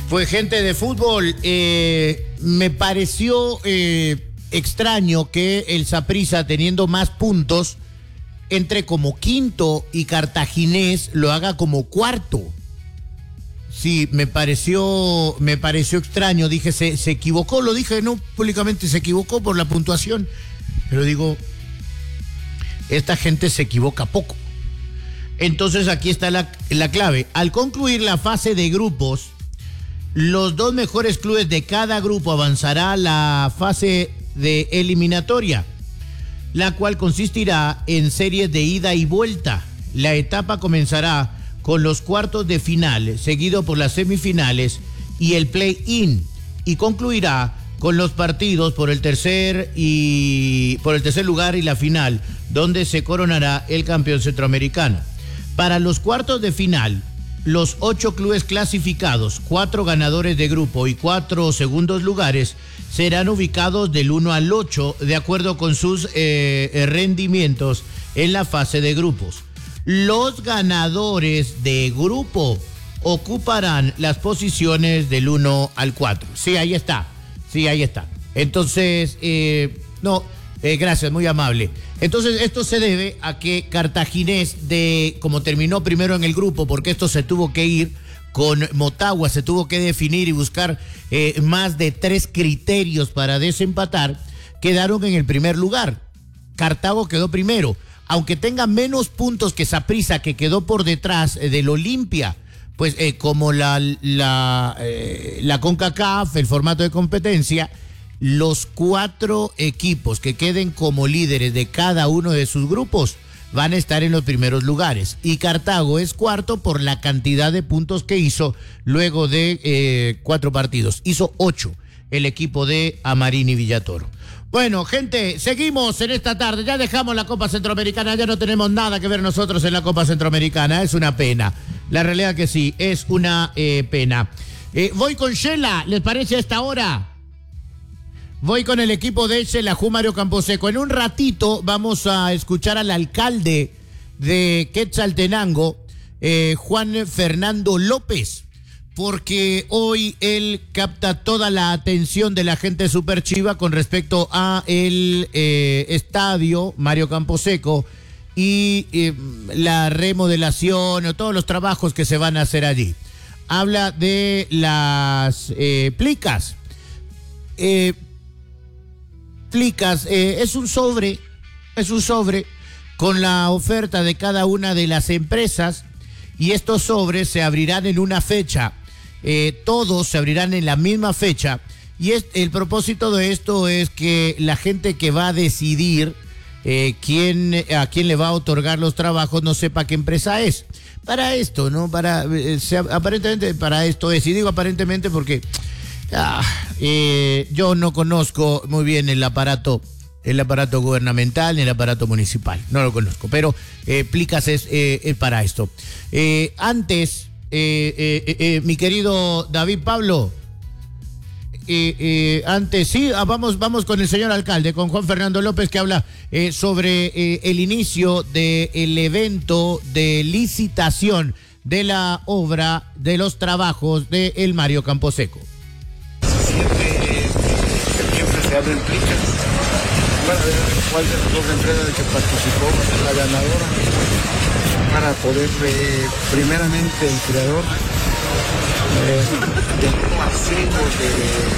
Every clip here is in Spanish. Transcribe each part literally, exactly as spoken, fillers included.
Pues gente de fútbol, eh, me pareció eh, extraño que el Saprissa, teniendo más puntos, entre como quinto y Cartaginés lo haga como cuarto. Sí, me pareció, me pareció extraño. Dije, se, se equivocó, lo dije, no públicamente, se equivocó por la puntuación. Pero digo, esta gente se equivoca poco. Entonces aquí está la, la clave. Al concluir la fase de grupos, los dos mejores clubes de cada grupo avanzará a la fase de eliminatoria, la cual consistirá en series de ida y vuelta. La etapa comenzará con los cuartos de final, seguido por las semifinales y el play-in, y concluirá con los partidos por el tercer y por el tercer lugar y la final, donde se coronará el campeón centroamericano. Para los cuartos de final, los ocho clubes clasificados, cuatro ganadores de grupo y cuatro segundos lugares, serán ubicados del uno al ocho de acuerdo con sus eh, rendimientos en la fase de grupos. Los ganadores de grupo ocuparán las posiciones del uno al cuatro. Sí, ahí está. Sí, ahí está. Entonces, eh, no, eh, gracias, muy amable. Entonces, esto se debe a que Cartaginés, de como terminó primero en el grupo, porque esto se tuvo que ir con Motagua, se tuvo que definir y buscar eh, más de tres criterios para desempatar, quedaron en el primer lugar. Cartago quedó primero, aunque tenga menos puntos que Saprissa, que quedó por detrás eh, del Olimpia. Pues eh, como la, la, eh, la CONCACAF, el formato de competencia, los cuatro equipos que queden como líderes de cada uno de sus grupos van a estar en los primeros lugares. Y Cartago es cuarto por la cantidad de puntos que hizo luego de eh, cuatro partidos. Hizo ocho el equipo de Amarini Villatoro. Bueno, gente, seguimos en esta tarde. Ya dejamos la Copa Centroamericana, ya no tenemos nada que ver nosotros en la Copa Centroamericana. Es una pena. La realidad que sí, es una eh, pena. Eh, voy con Shela, ¿les parece a esta hora? Voy con el equipo de Xelajú, Mario Camposeco. En un ratito vamos a escuchar al alcalde de Quetzaltenango, eh, Juan Fernando López, porque hoy él capta toda la atención de la gente Super Chiva con respecto a el eh, estadio Mario Camposeco y eh, la remodelación o todos los trabajos que se van a hacer allí. Habla de las eh, plicas. Eh, plicas, eh, es un sobre, es un sobre con la oferta de cada una de las empresas, y estos sobres se abrirán en una fecha. Eh, todos se abrirán en la misma fecha, y es, el propósito de esto es que la gente que va a decidir eh, quién, a quién le va a otorgar los trabajos no sepa qué empresa es. Para esto, ¿no? Para, eh, se, aparentemente para esto es, y digo aparentemente porque ah, eh, yo no conozco muy bien el aparato, el aparato gubernamental ni el aparato municipal, no lo conozco, pero eh, Plicas es, eh, es para esto. Eh, antes... Eh, eh, eh, mi querido David Pablo, eh, eh, antes sí, ah, vamos, vamos con el señor alcalde, con Juan Fernando López, que habla eh, sobre eh, el inicio del evento de licitación de la obra de los trabajos de el Mario Camposeco. diecisiete de septiembre se abren Plicas. Para ver cuál de las dos empresas que participó va a ser la ganadora, para poder, eh, primeramente, el creador eh, del paseo de,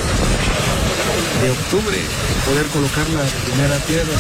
de octubre, poder colocar la primera piedra.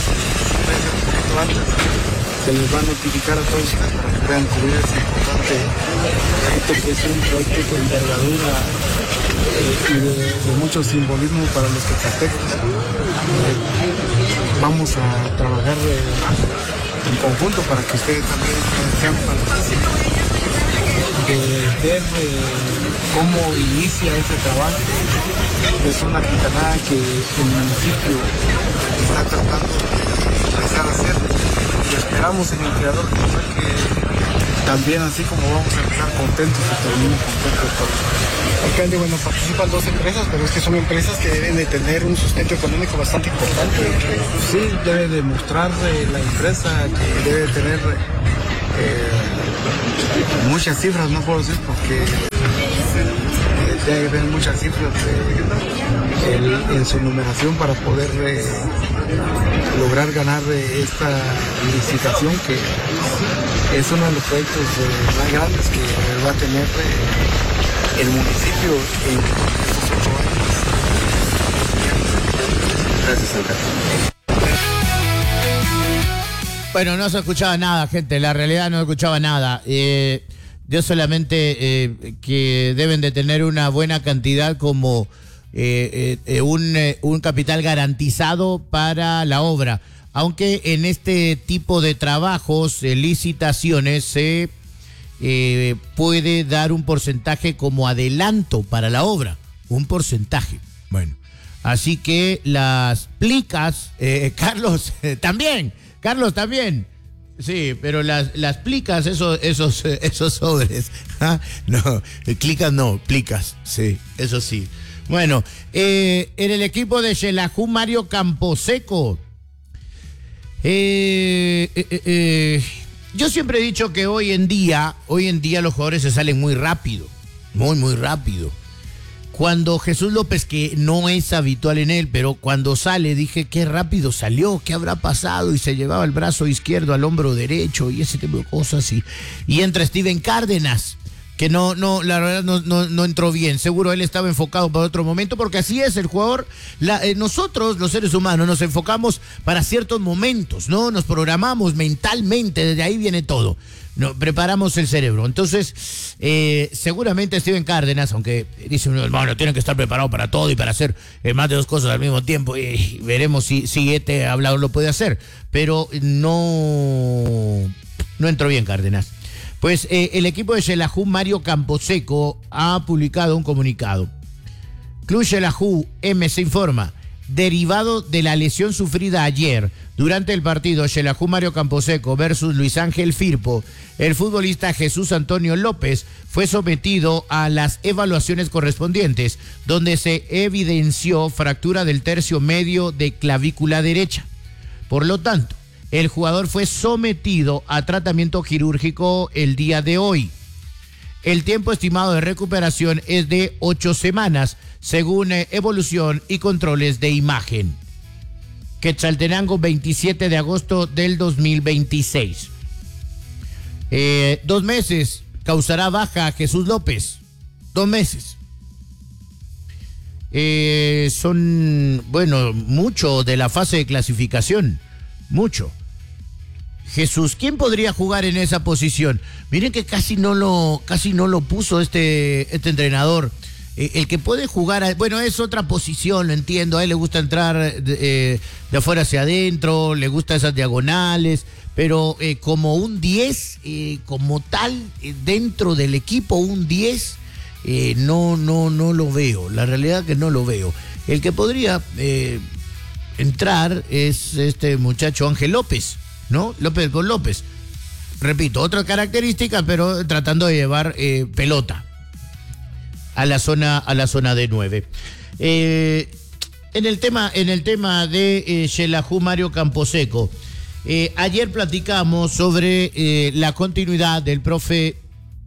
Se les va a notificar a todos para que puedan cubrir ese importante proyecto, que es un proyecto de envergadura eh, y de, de mucho simbolismo para los quetzaltecas. Eh, vamos a trabajar eh, en conjunto para que ustedes también sean partícipes de ver eh, cómo inicia ese trabajo. Es una gitanada que el municipio está tratando de empezar a hacer, y esperamos en el creador que también, así como vamos a empezar contentos, y terminen contentos todos. Alcalde, bueno, participan dos empresas, pero es que son empresas que deben de tener un sustento económico bastante importante. Sí, debe demostrar eh, la empresa que debe tener eh, muchas cifras, no puedo decir, porque eh, tiene que tener muchas cifras eh, el, en su numeración para poder eh, lograr ganar eh, esta licitación, que es uno de los proyectos eh, más grandes que va a tener eh, el municipio en estos ocho años. Gracias, Alcalde. Bueno, no se escuchaba nada, gente, la realidad no se escuchaba nada. Eh, yo solamente eh, que deben de tener una buena cantidad como eh, eh, un, eh, un capital garantizado para la obra. Aunque en este tipo de trabajos, eh, licitaciones, se eh, puede dar un porcentaje como adelanto para la obra. Un porcentaje. Bueno, así que las plicas, eh, Carlos, eh, también. Carlos, también. Sí, pero las, las plicas, esos, esos, esos sobres. ¿Ah? No, clicas no, plicas. Sí, eso sí. Bueno, eh, en el equipo de Xelajú, Mario Camposeco. Eh, eh, eh, eh, yo siempre he dicho que hoy en día, hoy en día los jugadores se salen muy rápido. Muy, muy rápido. Cuando Jesús López, que no es habitual en él, pero cuando sale dije, qué rápido salió, qué habrá pasado, y se llevaba el brazo izquierdo al hombro derecho y ese tipo de cosas, y, y entra Steven Cárdenas, que no, no, la verdad no, no, no entró bien, seguro él estaba enfocado para otro momento, porque así es el jugador, la, eh, nosotros los seres humanos nos enfocamos para ciertos momentos, ¿no? Nos programamos mentalmente, desde ahí viene todo. No, preparamos el cerebro. Entonces, eh, seguramente Steven Cárdenas, aunque dice uno, hermano, tiene que estar preparado para todo y para hacer eh, más de dos cosas al mismo tiempo, y veremos si, si este hablador lo puede hacer, pero no, no entró bien Cárdenas. Pues eh, el equipo de Xelajú, Mario Camposeco, ha publicado un comunicado. Club Xelajú M se informa, derivado de la lesión sufrida ayer durante el partido Xelajú Mario Camposeco versus Luis Ángel Firpo, el futbolista Jesús Antonio López fue sometido a las evaluaciones correspondientes, donde se evidenció fractura del tercio medio de clavícula derecha. Por lo tanto, el jugador fue sometido a tratamiento quirúrgico el día de hoy. El tiempo estimado de recuperación es de ocho semanas, según eh, evolución y controles de imagen. Quetzaltenango, veintisiete de agosto del dos mil veintiséis. Eh, dos meses causará baja a Jesús López. Dos meses. Eh, son, bueno, mucho de la fase de clasificación. Mucho. Jesús, ¿quién podría jugar en esa posición? Miren que casi no lo, casi no lo puso este, este entrenador. Eh, el que puede jugar, bueno, es otra posición, lo entiendo. A él le gusta entrar de, eh, de afuera hacia adentro, le gusta esas diagonales, pero eh, como un diez, eh, como tal, eh, dentro del equipo, un diez, eh, no, no, no lo veo. La realidad es que no lo veo. El que podría eh, entrar es este muchacho Ángel López, ¿no? López con López. Repito, otra característica, pero tratando de llevar eh, pelota a la zona, a la zona de nueve. Eh, en el tema, en el tema de eh, Xelajú Mario Camposeco, eh, ayer platicamos sobre eh, la continuidad del profe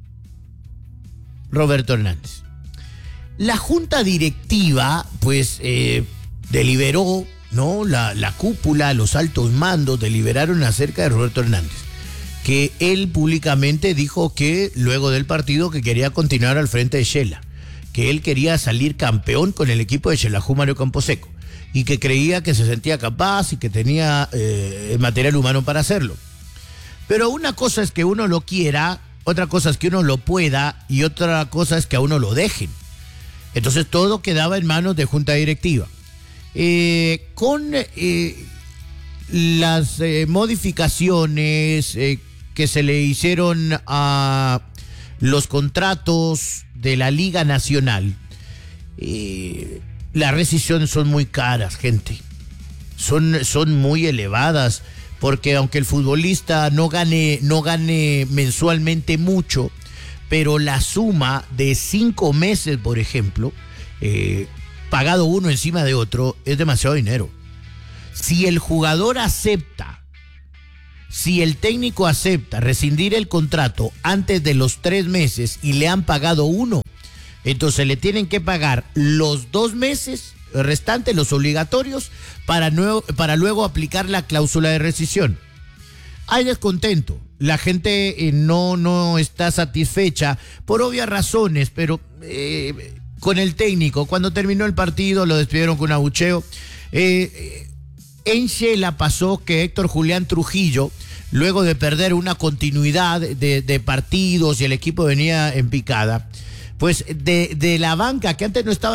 Roberto Hernández. La junta directiva, pues, eh, deliberó, ¿no? La, la cúpula, los altos mandos deliberaron acerca de Roberto Hernández, que él públicamente dijo que luego del partido que quería continuar al frente de Xela, que él quería salir campeón con el equipo de Xelajú Mario Camposeco y que creía que se sentía capaz y que tenía eh, el material humano para hacerlo. Pero una cosa es que uno lo quiera, otra cosa es que uno lo pueda y otra cosa es que a uno lo dejen. Entonces todo quedaba en manos de junta directiva. Eh, con eh, las eh, modificaciones eh, que se le hicieron a los contratos de la Liga Nacional, eh, las rescisiones son muy caras, gente. Son, son muy elevadas, porque aunque el futbolista no gane, no gane mensualmente mucho, pero la suma de cinco meses, por ejemplo, eh, pagado uno encima de otro, es demasiado dinero. Si el jugador acepta, si el técnico acepta rescindir el contrato antes de los tres meses y le han pagado uno, Entonces le tienen que pagar los dos meses restantes, los obligatorios, para, nuevo, para luego aplicar la cláusula de rescisión. Hay descontento. La gente eh, no, no está satisfecha por obvias razones, pero eh, con el técnico, cuando terminó el partido, lo despidieron con un abucheo. Eh, en Shela pasó que Héctor Julián Trujillo, luego de perder una continuidad de, de partidos y el equipo venía en picada, pues de, de la banca, que antes no estaba